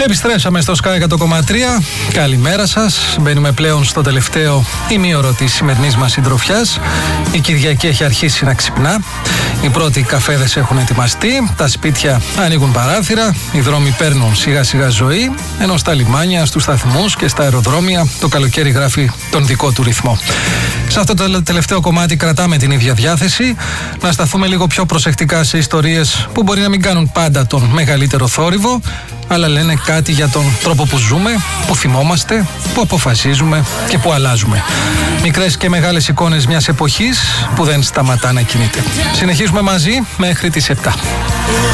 Επιστρέψαμε στο Sky 100,3. Καλημέρα σας. Μπαίνουμε πλέον στο τελευταίο ημίωρο της σημερινής μας συντροφιάς. Η Κυριακή έχει αρχίσει να ξυπνά. Οι πρώτοι καφέδες έχουν ετοιμαστεί. Τα σπίτια ανοίγουν παράθυρα. Οι δρόμοι παίρνουν σιγά σιγά ζωή. Ενώ στα λιμάνια, στους σταθμούς και στα αεροδρόμια το καλοκαίρι γράφει τον δικό του ρυθμό. Σε αυτό το τελευταίο κομμάτι κρατάμε την ίδια διάθεση. Να σταθούμε λίγο πιο προσεκτικά σε ιστορίες που μπορεί να μην κάνουν πάντα τον μεγαλύτερο θόρυβο, αλλά λένε κάτι για τον τρόπο που ζούμε, που θυμόμαστε, που αποφασίζουμε και που αλλάζουμε. Μικρές και μεγάλες εικόνες μιας εποχής που δεν σταματά να κινείται. Συνεχίζουμε μαζί μέχρι τις 7.